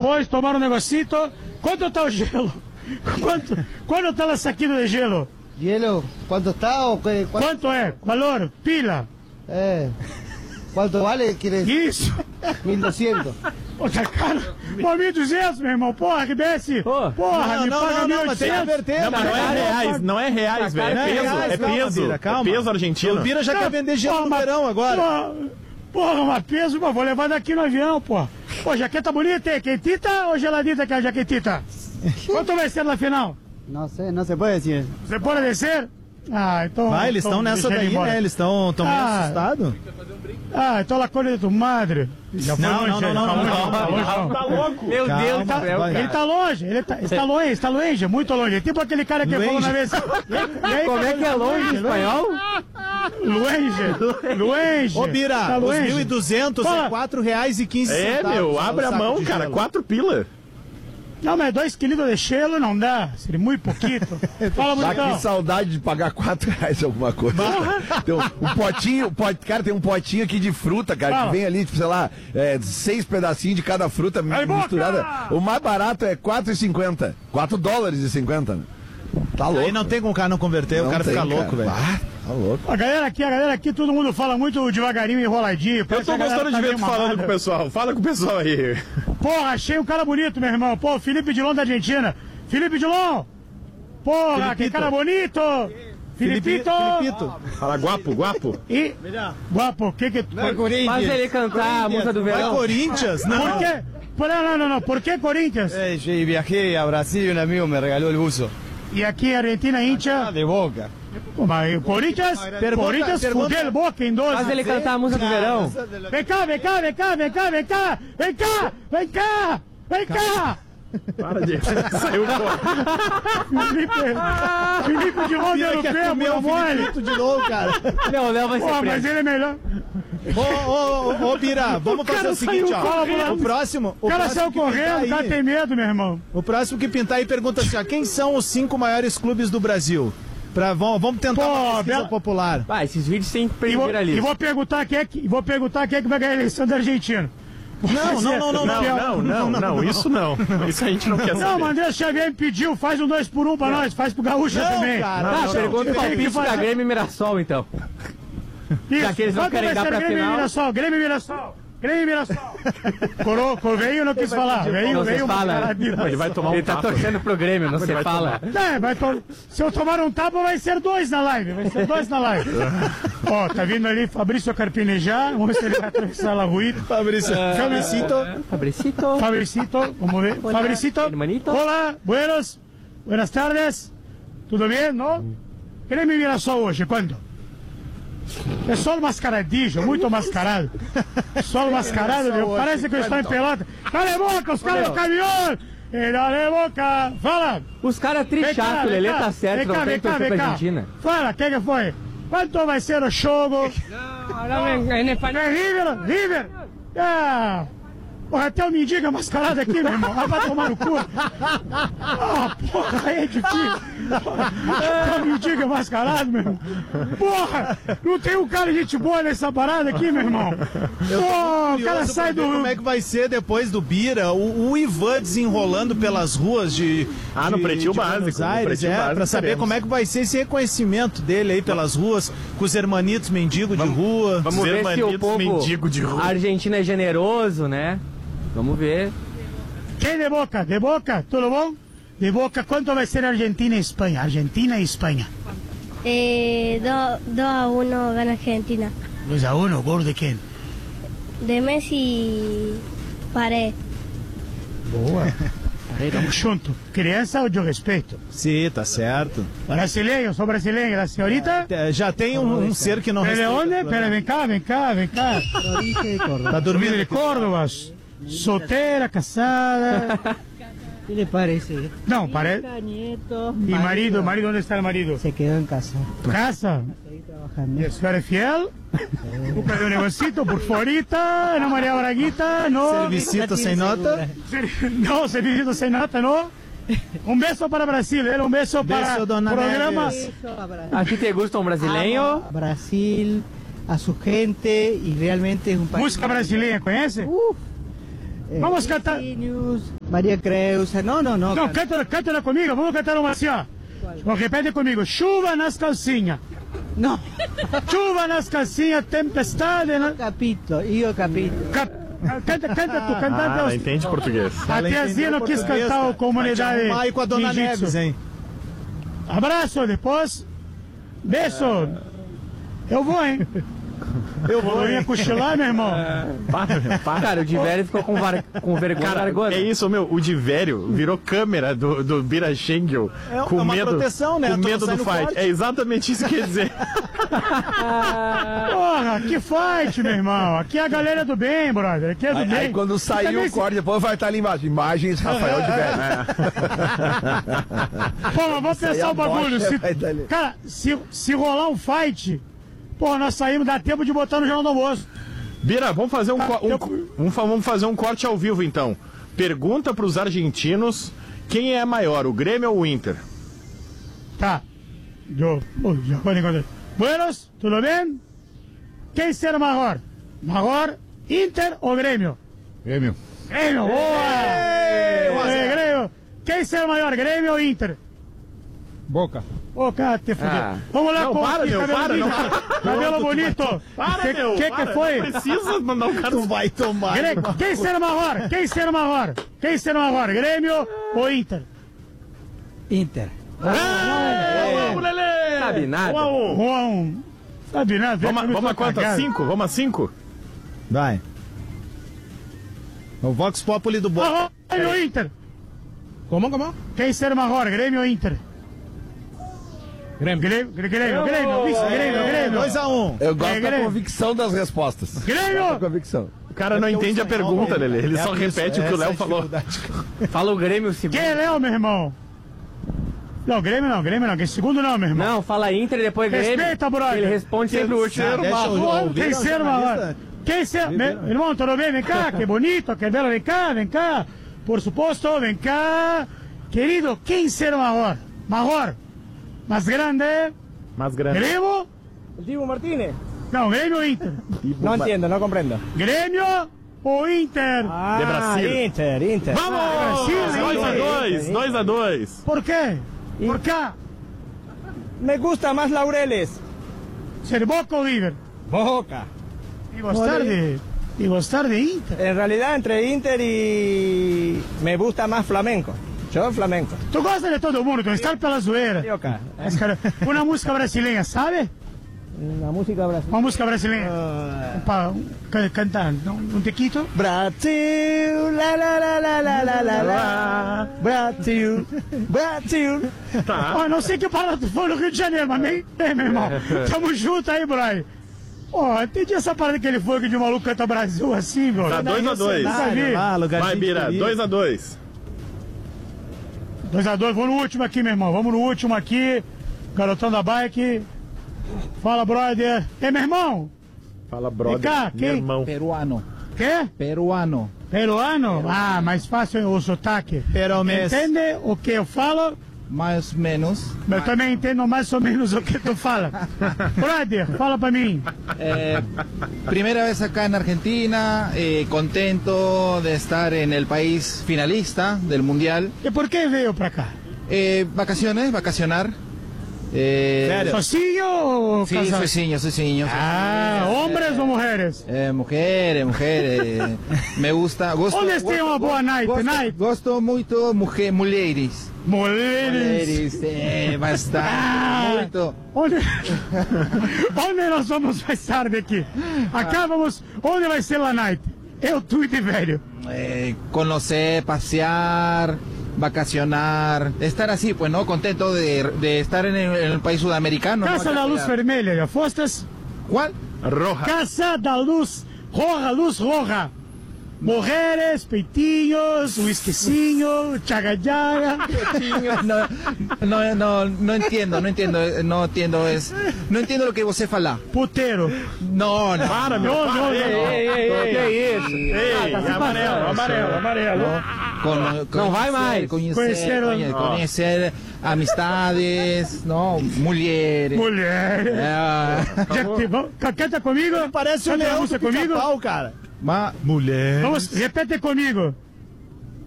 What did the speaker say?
depois, tomar um negocito. Quanto tá o gelo? Quanto tá o saquinho de gelo? Hielo, ¿cuánto está o qué? Quanto é? Valor? Pila? ¿Cuánto vale? ¿Quieres? Isso. 1.200. Pô, tá caro. Pô, 1.200, meu irmão. Porra, que BS. Porra, me paga 1.800. Não, mas não é reais, não é reais, velho. É peso, é peso argentino. O Bira já quer vender gelo no verão agora. Porra, mas peso, pô, vou levar daqui no avião, pô. Pô, jaqueta bonita, hein? Quentita ou geladita que é a jaquetita? Quanto vai ser na final? No sé, no se puede decir. Você pode descer? Ah, então... Vai, eles estão nessa daí, né? Eles estão meio assustados. Ah, então a coisa de tu madre. Já foi longe, Tá louco. Meu Deus do céu, ele tá longe, está longe, muito longe. É tipo aquele cara que falou na vez. Como é que é longe em espanhol? Longe. Ô, Bira, os 1.200 é R$4,15. É, meu, abre a mão, cara, 4 pila. Não, mas 2 quilos de gelo não dá. Seria muito pouquinho. Fala, Dá bonitão. que saudade de pagar R$4 alguma coisa. Tem um potinho, cara, tem um potinho aqui de fruta, cara, que vem ali, tipo, sei lá, 6 pedacinhos de cada fruta misturada. O mais barato é $4,50. $4,50. Né? Tá louco. Aí não tem como o cara não converter, o cara fica louco, velho. Tá louco. A galera aqui, todo mundo fala muito devagarinho, enroladinho. Eu tô gostando de ver tu falando com o pessoal. Fala com o pessoal aí. Porra, achei um cara bonito, meu irmão. Pô, Felipe Dilon da Argentina. Felipe Dilon! Porra, que cara bonito! Filipito! Fala, guapo. E... Guapo, que... Faz ele cantar a música do verão. Vai, Corinthians? Não. Por quê? Não. ¿Por qué Corinthians? Viajé a Brasil y un amigo me regaló el buzo. Y aquí Argentina hincha... De Boca. Corinthians fudeu el Boca em 12. Faz ele cantar a música do verão. Vem cá! Para de... Saiu fora. Felipe de Londres europeu, meu mole. Felipe de novo, cara. Não, o Léo vai ser Pô, preso. mas ele é melhor. Ô, Bira, vamos fazer o seguinte, ó. O próximo... O cara saiu correndo, o cara tem medo, meu irmão. O próximo que pintar aí pergunta assim, ó, quem são os 5 maiores clubes do Brasil? Vamos tentar uma pesquisa popular. Vai, esses vídeos têm que perder ali. E vou perguntar quem é que vai ganhar a eleição da Argentina. Não, isso não. Isso a gente não quer saber. Não, mas André Xavier me pediu, faz um 2 por 1 pra nós, faz pro Gaúcha também. Tá, pergunta o palpite da Grêmio e Mirassol, então. Isso. Já que eles não querem dar pra final. Grêmio e Mirassol. Veio, não quis falar. Veio. Fala. Ele vai tomar um Ele tá tapa. torcendo pro Grêmio, não se fala. Se eu tomar um tapa, vai ser 2 na live. Ó, tá vindo ali Fabrício Carpinejar. Vamos ver se ele vai atravessar a rua. Fabricito, vamos ver. Fabricito. Olá, buenas tardes. Tudo bem, não? Grêmio e Mirassol hoje, quando? É só mascaradinho, muito mascarado. Só mascarado, meu. Parece que eu estou em pelota. Cala a boca, os caras do caminhão! Cala a boca! Fala! Os caras trichato, o Lelê tá certo, não tem que torcer pra Argentina. Fala, quem que foi? Quanto vai ser o jogo? Em espanhol. River! Ah! Porra, até o mendigo mascarado aqui, meu irmão. Vai tomar no cu. Ah, porra, aí é difícil. Até o mendigo mascarado, meu irmão. Porra, não tem um cara de gente boa nessa parada aqui, meu irmão. Pô, o cara sai do... Como é que vai ser depois do Bira, o Ivan desenrolando pelas ruas no Pretinho Básico. Buenos Aires, pra saber como é que vai ser esse reconhecimento dele aí pelas ruas, com os hermanitos mendigos de rua. Vamos ver se o povo argentino é generoso, né? Vamos ver. Quem de Boca? De Boca? Tudo bom? De Boca, quanto vai ser Argentina e Espanha? Argentina e Espanha. 2-1 gana Argentina. 2-1, gol de quem? De Messi e Paré. Boa. Estamos juntos. Criança, eu respeito. Sim, tá certo. Brasileiro, sou brasileiro. A senhorita? Já tem um ser que não respeita. De onde? Pera, vem cá. Tá dormindo de Córdoba. Solteira, casada. ¿Qué le parece? No, parece. Nieto. ¿Y marido? ¿Dónde está el marido? Se quedó en casa. ¿Casa? Estoy trabajando. ¿Y el señor es fiel? ¿Cumple de un negocito por forita? ¿No María Braguita? ¿No? ¿Servicito sin nota? No, servicito sin nota, ¿no? Un beso para Brasil, un beso para el programa. ¿A ti te gusta un brasileño? Brasil, a su gente y realmente es un país. Música brasileña, ¿conoce? Vamos cantar. Maria Creuza. Não. Não, canta comigo. Vamos cantar uma assim, ó. Repete comigo. Chuva nas calcinhas. Não. Chuva nas calcinhas, tempestade. Eu capito. Canta tu, canta ela entende português. A tiazinha não quis cantar a comunidade. Vai com a Dona Neves, hein? Abraço, depois. Beijo. Eu vou, hein? Eu ia cochilar, meu irmão. Para. Cara, o Divério ficou com vergonha. É isso, meu. O Divério virou câmera do Bira Schengel. Com uma medo, proteção, né? Com medo do fight. Forte. É exatamente isso que quer dizer. Porra, que fight, meu irmão. Aqui é a galera do bem, brother. Aqui é do bem. Aí quando sair o corte, depois vai estar ali embaixo. Imagens, Rafael de Velho. Pô, vamos pensar o bagulho. Cara, se rolar um fight... Porra, nós saímos, dá tempo de botar no Jornal do Almoço. Bira, vamos fazer vamos fazer um corte ao vivo, então. Pergunta pros argentinos quem é maior, o Grêmio ou o Inter? Tá. Buenos, tudo bem? Quem será maior? Maior, Inter ou Grêmio? Grêmio. Grêmio, boa! Grêmio. Quem será maior, Grêmio ou Inter? Boca. Ô, cara, te fudeu. Vamos lá, cabelo bonito. Que foi? Não precisa mandar o cara. Tu vai tomar. Quem será maior? Quem será maior? Grêmio ou Inter? Inter. Vamos, Lelê! Sabe nada. 1-1. Sabe nada. Vamos a quanto? 5? Vamos a 5? Vai. O Vox Populi do Boca. Grêmio ou Inter? Como? Quem será maior? Grêmio ou Inter? Grêmio. 2-1. Eu gosto da convicção das respostas. Grêmio! Convicção. O cara não entende a pergunta, Lelê. Ele só repete o que o Léo falou. Fala o Grêmio segundo. Quem é Léo, meu irmão? Não, Grêmio não. Quem segundo não, meu irmão. Não, fala Inter e depois Grêmio. Respeita, brother. Ele responde sempre o último. Quem será maior? Quem será? Irmão, tudo bem? Vem cá, que bonito, que belo. Vem cá. Por supuesto, vem cá. Querido, quem será maior? Más grande. ¿Grêmio? El Dibu Martínez. No, Grêmio ou Inter? No entiendo, no comprendo. Grêmio ou Inter? De Brasil. Inter. Vamos! Brasil, 2-2. ¿Por qué? ¿Por qué? Me gusta más Laureles. ¿Ser Boca o River? Boca. Y gostar de Inter. En realidad entre Inter y... Me gusta más Flamenco. Yo Flamenco. Tu gosta de todo mundo, tu está pela zoeira. Uma música brasileira, sabe? Una música brasileña. Uma música brasileira. Cantar, um tequito. Brasil, la la la la la la la la. Brasil. Tá. Ó, não sei que palavra tu foi no Rio de Janeiro, mas meu irmão. Tamo junto aí, Brian. Ó, entendi essa parada que ele foi que de maluco canta Brasil assim, bro. Tá 2-2. Vai, Bira, 2-2. 2-2, vamos no último aqui, meu irmão. Vamos no último aqui. Garotão da bike. Fala, brother. Ei, meu irmão. Fala, brother. Vem cá, meu irmão. Peruano. Quê? Peruano. Peruano? Ah, mais fácil o sotaque. Peromes. Entende o que eu falo? Mais ou menos. Eu também entendo mais ou menos o que tu fala. Brother, fala pra mim. Primera vez acá en Argentina, contento de estar en el país finalista del Mundial. E por que veio pra cá? Vacacionar. Sozinho ou Sí, casado? sozinho. Ah, hombres ou mulheres? Mujeres. Me gusta. Onde tem uma boa night? Gosto muito mulheres. Mulheres. Bastante. Muito. Onde nós vamos mais tarde aqui? Acá vamos. Onde vai ser a night? Eu, tu e de velho. Conocer, pasear, vacacionar, estar así, pues, ¿no? Contento de estar en el país sudamericano. Casa da Luz Vermelha, já fostas? ¿Cuál? Roja. Casa da Luz Roja, Luz Roja. Mujeres, peitinhos, whiskycinho, chaga-chaga. No entiendo, no entiendo lo que você fala. Puteiro. No. Para, meu. Que isso? Ei, amarelo. Não vai mais. Conhecer amistades, no, mulheres. Mulheres. Canta comigo? Parece um leão do comigo? Pica-Pau, cara. Mulheres. Vamos, repete conmigo.